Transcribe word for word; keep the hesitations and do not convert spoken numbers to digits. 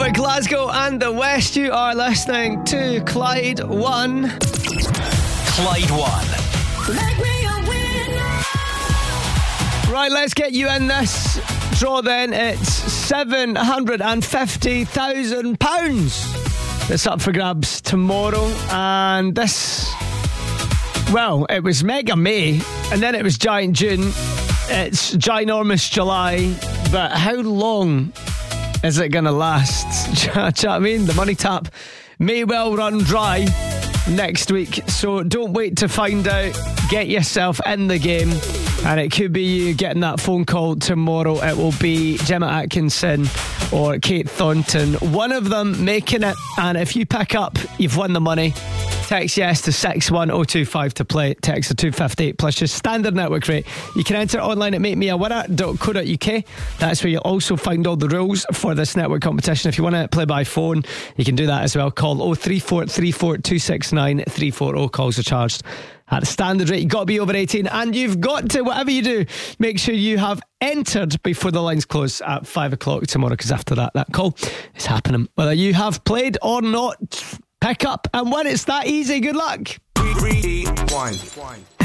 over Glasgow and the West. You are listening to Clyde One. Clyde One. Make me a winner. Right, let's get you in this draw then. It's seven hundred fifty thousand pounds. It's up for grabs tomorrow. And this, well, it was Mega May, and then it was Giant June. It's ginormous July. But how long is it going to last? Do you know what I mean? The money tap may well run dry next week. So don't wait to find out. Get yourself in the game. And it could be you getting that phone call tomorrow. It will be Gemma Atkinson or Kate Thornton. One of them making it. And if you pick up, you've won the money. Text yes to six one oh two five to play. Text to two fifty plus your standard network rate. You can enter online at make me a winner dot co dot uk. That's where you'll also find all the rules for this network competition. If you want to play by phone, you can do that as well. Call oh three four three four two six nine three four oh. Calls are charged at the standard rate. You've got to be over eighteen, and you've got to, whatever you do, make sure you have entered before the lines close at five o'clock tomorrow, because after that, that call is happening. Whether you have played or not, pick up and win. It's that easy. Good luck. Three, one.